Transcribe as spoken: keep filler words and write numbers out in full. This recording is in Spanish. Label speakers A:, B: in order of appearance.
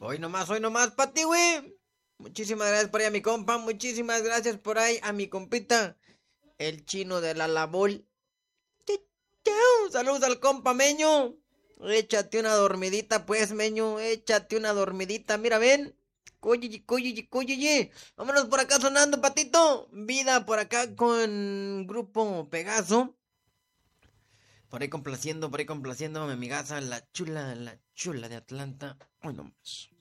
A: Hoy nomás, hoy nomás para ti, güey. Muchísimas gracias por ahí a mi compa. Muchísimas gracias por ahí a mi compita. El chino de la labol. Saludos al compa Meño. Échate una dormidita, pues, Meño. Échate una dormidita. Mira, ven. Cuyeye, cuyeye, cuyeye. Vámonos por acá sonando, patito. Vida por acá con Grupo Pegaso. Por ahí complaciendo, por ahí complaciendo a mi amigaza, la chula, la chula de Atlanta. Hoy nomás.